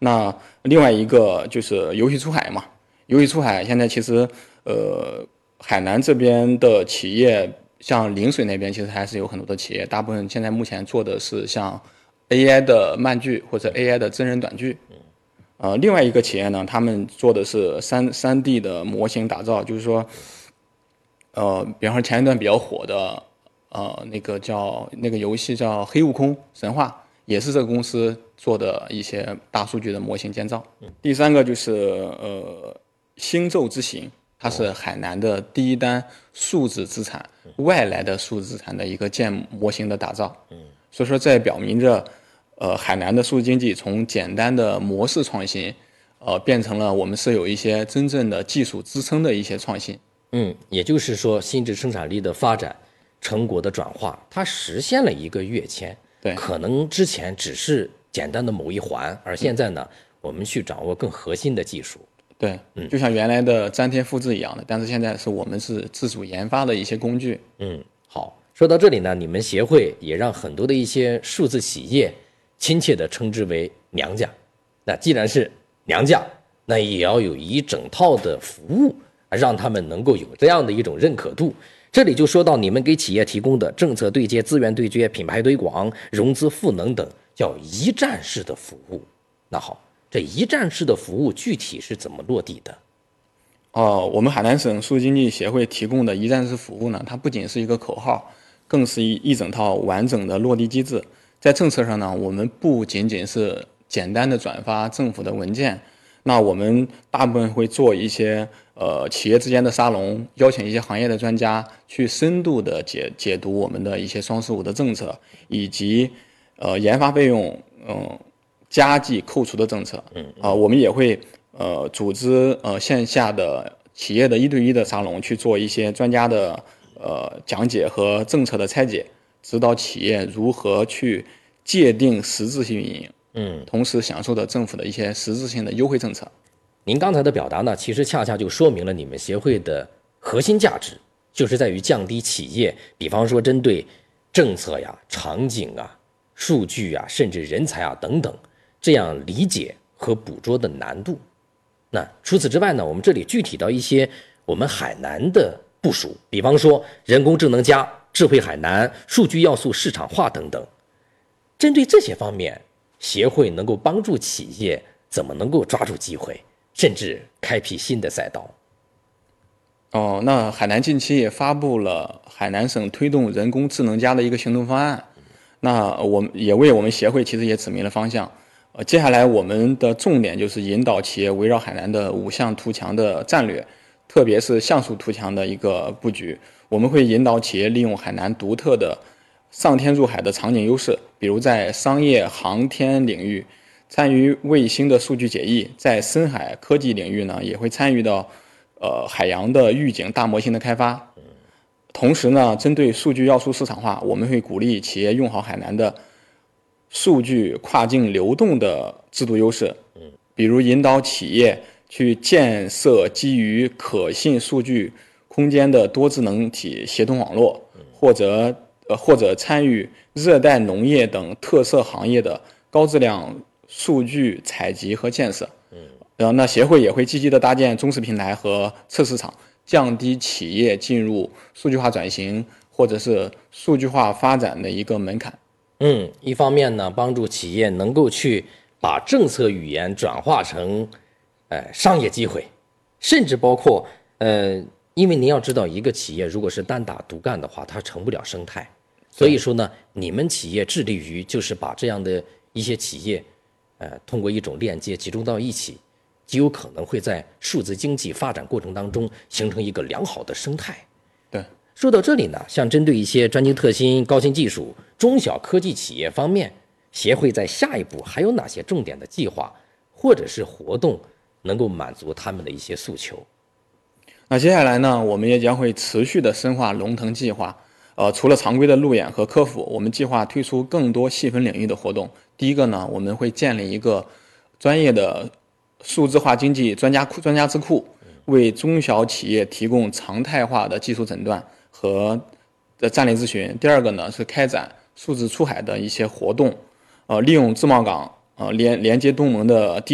那另外一个就是游戏出海嘛，游戏出海现在其实海南这边的企业，像陵水那边其实还是有很多的企业，大部分现在目前做的是像 AI 的漫剧或者 AI 的真人短剧。另外一个企业呢，他们做的是3D 的模型打造，就是说，比方说前一段比较火的，那个游戏叫《黑悟空神话》，也是这个公司做的一些大数据的模型建造。第三个就是星宙之行，它是海南的第一单数字资产外来的数字资产的一个建模型的打造。所以说这表明着，海南的数字经济从简单的模式创新，变成了我们是有一些真正的技术支撑的一些创新。 也就是说，新质生产力的发展，成果的转化，它实现了一个跃迁。 对， 可能之前只是简单的某一环，而现在呢，我们去掌握更核心的技术。 对，就像原来的粘贴复制一样的，但是现在我们是自主研发的一些工具。 好，说到这里呢，你们协会也让很多的一些数字企业亲切地称之为娘家。那既然是娘家，那也要有一整套的服务，让他们能够有这样的一种认可度。这里就说到你们给企业提供的政策对接、资源对接、品牌推广、融资赋能等，叫一站式的服务。那好，这一站式的服务具体是怎么落地的？ 我们海南省数字经济协会提供的一站式服务呢，它不仅是一个口号，更是一整套完整的落地机制。在政策上呢，我们不仅仅是简单的转发政府的文件，那我们大部分会做一些企业之间的沙龙，邀请一些行业的专家去深度的解读我们的一些双15的政策，以及研发费用加计扣除的政策。我们也会组织线下的企业的1对1的沙龙，去做一些专家的讲解和政策的拆解，指导企业如何去界定实质性运营，同时享受到政府的一些实质性的优惠政策。 您刚才的表达呢，其实恰恰就说明了你们协会的核心价值，就是在于降低企业，比方说针对政策呀、场景啊、数据啊，甚至人才啊等等，这样理解和捕捉的难度。那除此之外呢，我们这里具体到一些我们海南的部署，比方说人工智能加、智慧海南、数据要素市场化等等。针对这些方面，协会能够帮助企业怎么能够抓住机会，甚至开辟新的赛道。 那海南近期也发布了海南省推动人工智能加的一个行动方案，那我们也为我们协会其实也指明了方向。接下来我们的重点就是引导企业围绕海南的5项图强的战略，特别是像素图强的一个布局。我们会引导企业利用海南独特的上天入海的场景优势，比如在商业航天领域参与卫星的数据解译，在深海科技领域呢也会参与到海洋的预警大模型的开发。同时呢，针对数据要素市场化，我们会鼓励企业用好海南的数据跨境流动的制度优势，比如引导企业去建设基于可信数据空间的多智能体协同网络，或者参与热带农业等特色行业的高质量数据采集和建设。那协会也会积极的搭建中式平台和测试场，降低企业进入数据化转型或者是数据化发展的一个门槛。 一方面呢，帮助企业能够去把政策语言转化成商业机会，甚至包括因为您要知道，一个企业如果是单打独干的话，它成不了生态。所以说呢，你们企业致力于就是把这样的一些企业通过一种链接集中到一起，极有可能会在数字经济发展过程当中形成一个良好的生态。 对， 说到这里呢，像针对一些专精特新、高新技术、中小科技企业方面，协会在下一步还有哪些重点的计划或者是活动能够满足他们的一些诉求？ 那接下来呢，我们也将会持续的深化龙腾计划。除了常规的路演和科普，我们计划推出更多细分领域的活动。第一个呢，我们会建立一个专业的数字化经济专家智库，为中小企业提供常态化的技术诊断和战略咨询。第二个呢，是开展数字出海的一些活动，利用自贸港连接东盟的